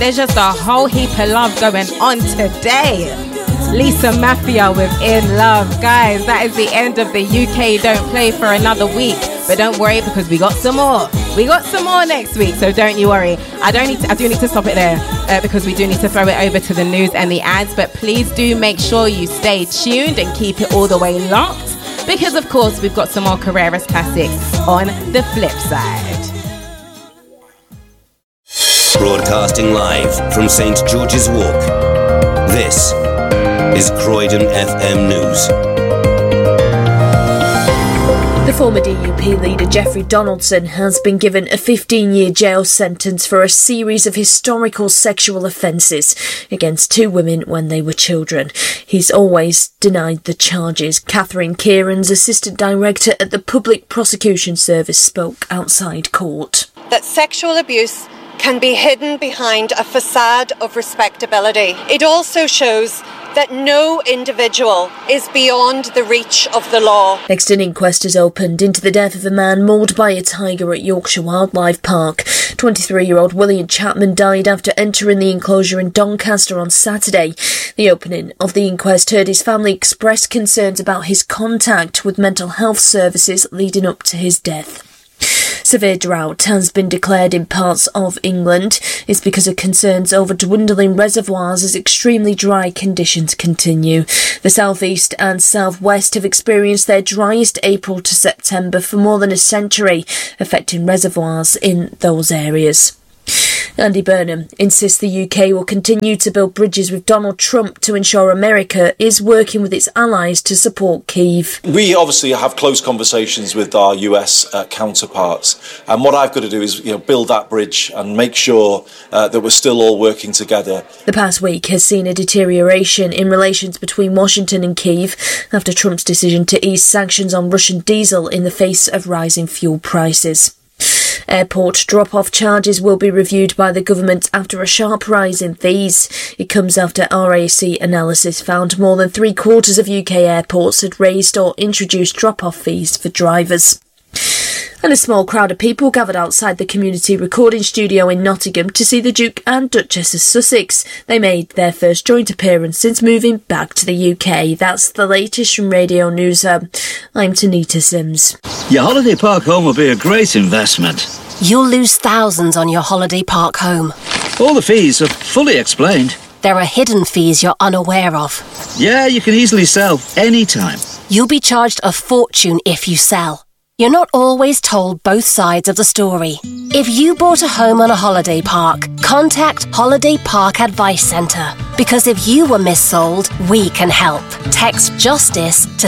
There's just a whole heap of love going on today. Lisa Mafia with In Love. Guys, that is the end of the UK Don't Play for another week. But don't worry, because we got some more. We got some more next week, so don't you worry. I do need to stop it there because we do need to throw it over to the news and the ads. But please do make sure you stay tuned and keep it all the way locked, because of course we've got some more Carreras classics on the flip side. Broadcasting live from St. George's Walk. This is Croydon FM News. The former DUP leader Jeffrey Donaldson has been given a 15-year jail sentence for a series of historical sexual offences against two women when they were children. He's always denied the charges. Catherine Kieran's assistant director at the Public Prosecution Service spoke outside court. That sexual abuse can be hidden behind a facade of respectability. It also shows that no individual is beyond the reach of the law. Next, an inquest has opened into the death of a man mauled by a tiger at Yorkshire Wildlife Park. 23-year-old William Chapman died after entering the enclosure in Doncaster on Saturday. The opening of the inquest heard his family express concerns about his contact with mental health services leading up to his death. Severe drought has been declared in parts of England. It's because of concerns over dwindling reservoirs as extremely dry conditions continue. The southeast and southwest have experienced their driest April to September for more than a century, affecting reservoirs in those areas. Andy Burnham insists the UK will continue to build bridges with Donald Trump to ensure America is working with its allies to support Kyiv. We obviously have close conversations with our US counterparts, and what I've got to do is build that bridge and make sure that we're still all working together. The past week has seen a deterioration in relations between Washington and Kyiv after Trump's decision to ease sanctions on Russian diesel in the face of rising fuel prices. Airport drop-off charges will be reviewed by the government after a sharp rise in fees. It comes after RAC analysis found more than 3/4 of UK airports had raised or introduced drop-off fees for drivers. And a small crowd of people gathered outside the community recording studio in Nottingham to see the Duke and Duchess of Sussex. They made their first joint appearance since moving back to the UK. That's the latest from Radio News Hub. I'm Tanita Sims. Your holiday park home will be a great investment. You'll lose thousands on your holiday park home. All the fees are fully explained. There are hidden fees you're unaware of. Yeah, you can easily sell anytime. You'll be charged a fortune if you sell. You're not always told both sides of the story. If you bought a home on a holiday park, contact Holiday Park Advice Centre. Because if you were missold, we can help. Text JUSTICE to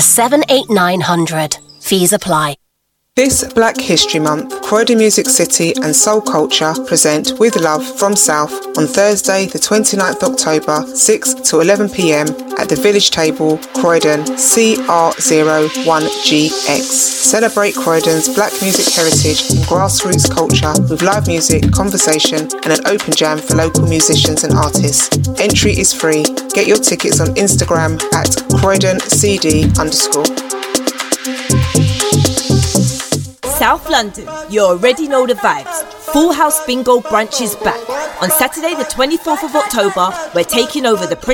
78900. Fees apply. This Black History Month, Croydon Music City and Soul Culture present With Love from South on Thursday the 29th October 6 to 11pm at the Village Table, Croydon, CR01GX. Celebrate Croydon's black music heritage and grassroots culture with live music, conversation and an open jam for local musicians and artists. Entry is free. Get your tickets on Instagram at CroydonCD_. South London, you already know the vibes. Full House Bingo brunch is back. On Saturday the 24th of October, we're taking over the Prince